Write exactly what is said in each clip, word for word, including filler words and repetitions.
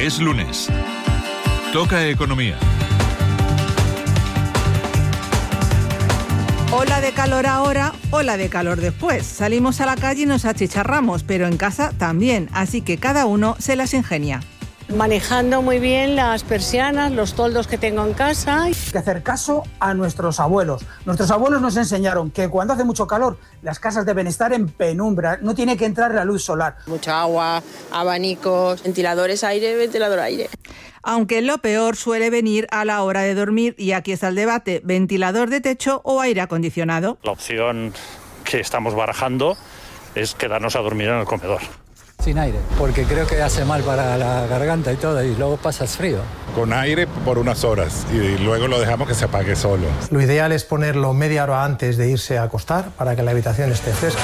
Es lunes. Toca economía. Ola de calor ahora, ola de calor después. Salimos a la calle y nos achicharramos, pero en casa también, así que cada uno se las ingenia. Manejando muy bien las persianas, los toldos que tengo en casa. Hay que hacer caso a nuestros abuelos. Nuestros abuelos nos enseñaron que cuando hace mucho calor, las casas deben estar en penumbra, no tiene que entrar la luz solar. Mucha agua, abanicos, ventiladores aire, ventilador aire. Aunque lo peor suele venir a la hora de dormir, y aquí está el debate: ventilador de techo o aire acondicionado. La opción que estamos barajando es quedarnos a dormir en el comedor. Sin aire, porque creo que hace mal para la garganta y todo, y luego pasas frío. Con aire por unas horas y luego lo dejamos que se apague solo. Lo ideal es ponerlo media hora antes de irse a acostar para que la habitación esté fresca.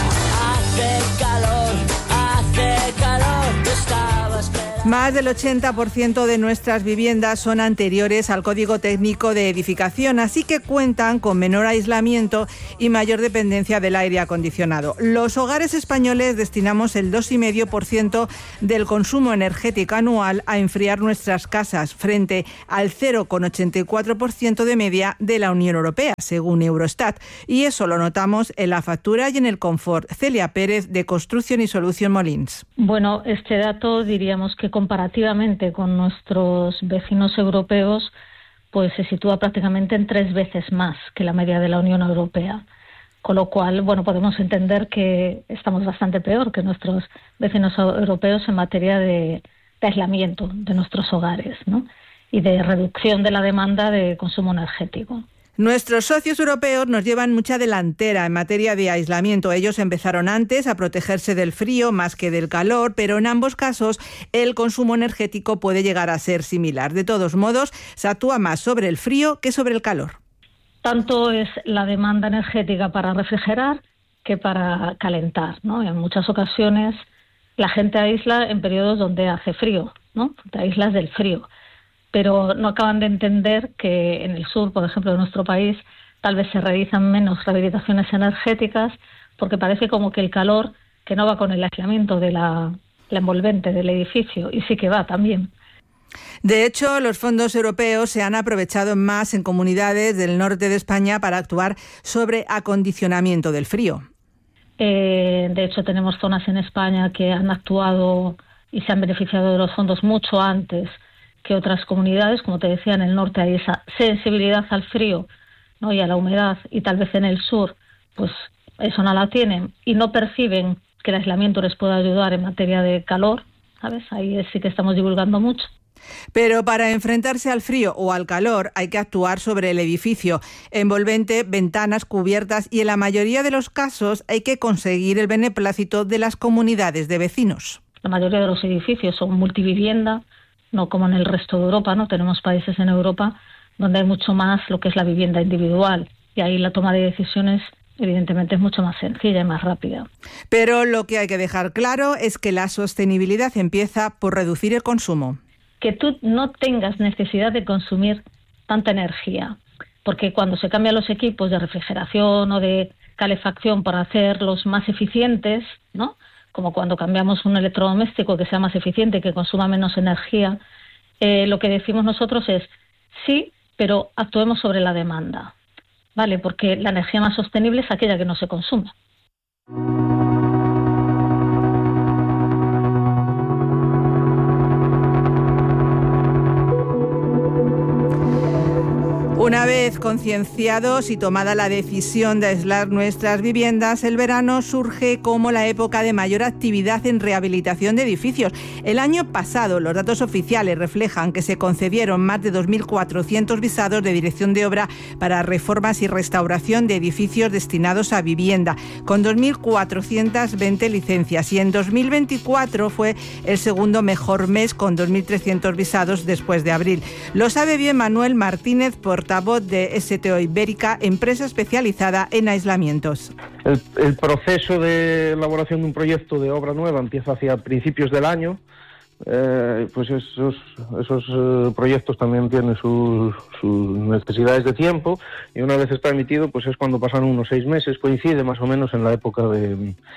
Hace calor, hace calor, tú estabas... Más del ochenta por ciento de nuestras viviendas son anteriores al Código Técnico de Edificación, así que cuentan con menor aislamiento y mayor dependencia del aire acondicionado. Los hogares españoles destinamos el dos coma cinco por ciento del consumo energético anual a enfriar nuestras casas, frente al cero coma ochenta y cuatro por ciento de media de la Unión Europea, según Eurostat. Y eso lo notamos en la factura y en el confort. Celia Pérez, de Construcción y Solución Molins. Bueno, este dato diríamos que comparativamente con nuestros vecinos europeos, pues se sitúa prácticamente en tres veces más que la media de la Unión Europea. Con lo cual, bueno, podemos entender que estamos bastante peor que nuestros vecinos europeos en materia de, de aislamiento de nuestros hogares, ¿no? Y de reducción de la demanda de consumo energético. Nuestros socios europeos nos llevan mucha delantera en materia de aislamiento. Ellos empezaron antes a protegerse del frío más que del calor, pero en ambos casos el consumo energético puede llegar a ser similar. De todos modos, se actúa más sobre el frío que sobre el calor. Tanto es la demanda energética para refrigerar que para calentar, ¿no? En muchas ocasiones la gente aísla en periodos donde hace frío, ¿no? Te aíslas del frío. Pero no acaban de entender que en el sur, por ejemplo, de nuestro país, tal vez se realizan menos rehabilitaciones energéticas porque parece como que el calor, que no va con el aislamiento de la, la envolvente del edificio, y sí que va también. De hecho, los fondos europeos se han aprovechado más en comunidades del norte de España para actuar sobre acondicionamiento del frío. Eh, de hecho, tenemos zonas en España que han actuado y se han beneficiado de los fondos mucho antes que otras comunidades. Como te decía, en el norte hay esa sensibilidad al frío, ¿no? Y a la humedad, y tal vez en el sur pues eso no la tienen y no perciben que el aislamiento les pueda ayudar en materia de calor, ¿sabes? Ahí sí que estamos divulgando mucho. Pero para enfrentarse al frío o al calor hay que actuar sobre el edificio, envolvente, ventanas, cubiertas, y en la mayoría de los casos hay que conseguir el beneplácito de las comunidades de vecinos. La mayoría de los edificios son multivivienda, no como en el resto de Europa, ¿no? Tenemos países en Europa donde hay mucho más lo que es la vivienda individual, y ahí la toma de decisiones evidentemente es mucho más sencilla y más rápida. Pero lo que hay que dejar claro es que la sostenibilidad empieza por reducir el consumo. Que tú no tengas necesidad de consumir tanta energía, porque cuando se cambian los equipos de refrigeración o de calefacción para hacerlos más eficientes, ¿no? Como cuando cambiamos un electrodoméstico que sea más eficiente y que consuma menos energía, eh, lo que decimos nosotros es sí, pero actuemos sobre la demanda, ¿vale? Porque la energía más sostenible es aquella que no se consume. Una vez concienciados y tomada la decisión de aislar nuestras viviendas, el verano surge como la época de mayor actividad en rehabilitación de edificios. El año pasado, los datos oficiales reflejan que se concedieron más de dos mil cuatrocientos visados de dirección de obra para reformas y restauración de edificios destinados a vivienda, con dos mil cuatrocientas veinte licencias. Y en dos mil veinticuatro fue el segundo mejor mes, con dos mil trescientos visados después de abril. Lo sabe bien Manuel Martínez, portavoz de S T O Ibérica, empresa especializada en aislamientos. El, el proceso de elaboración de un proyecto de obra nueva empieza hacia principios del año. Eh, pues esos, esos eh, proyectos también tienen sus, sus necesidades de tiempo, y una vez está emitido, pues es cuando pasan unos seis meses, coincide más o menos en la época de,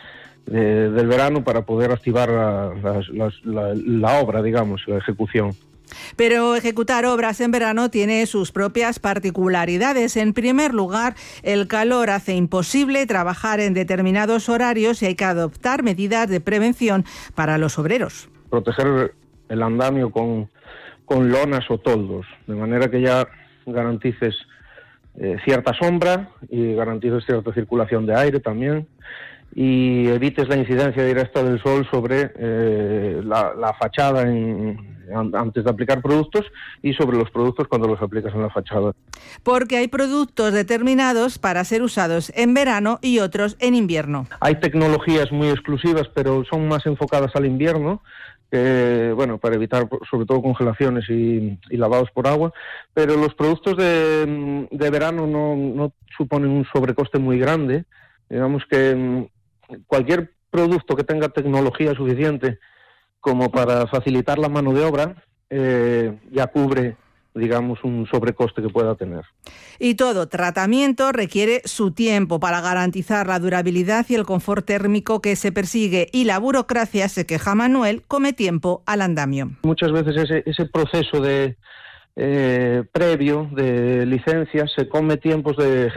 de, del verano para poder activar la, la, la, la obra, digamos, la ejecución. Pero ejecutar obras en verano tiene sus propias particularidades. En primer lugar, el calor hace imposible trabajar en determinados horarios y hay que adoptar medidas de prevención para los obreros. Proteger el andamio con, con lonas o toldos, de manera que ya garantices eh, cierta sombra y garantices cierta circulación de aire también, y evites la incidencia directa del sol sobre eh, la, la fachada en, antes de aplicar productos y sobre los productos cuando los aplicas en la fachada. Porque hay productos determinados para ser usados en verano y otros en invierno. Hay tecnologías muy exclusivas, pero son más enfocadas al invierno, eh, bueno, para evitar sobre todo congelaciones y, y lavados por agua, pero los productos de, de verano no, no suponen un sobrecoste muy grande. Digamos que cualquier producto que tenga tecnología suficiente como para facilitar la mano de obra, eh, ya cubre, digamos, un sobrecoste que pueda tener. Y todo tratamiento requiere su tiempo para garantizar la durabilidad y el confort térmico que se persigue, y la burocracia, se queja Manuel, come tiempo al andamio. Muchas veces ese, ese proceso de eh, previo de licencias se come tiempos de